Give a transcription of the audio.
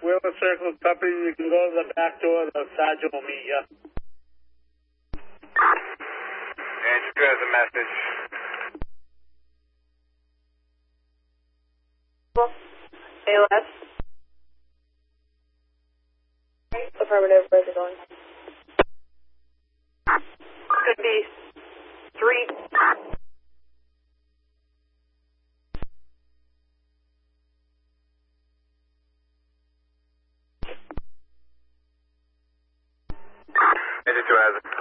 Wheeler Circle, copy. You can go to the back door. The sergeant will meet you. Andrew has a message. ALS. Affirmative, where's it going? Could be 3. Andrew has it.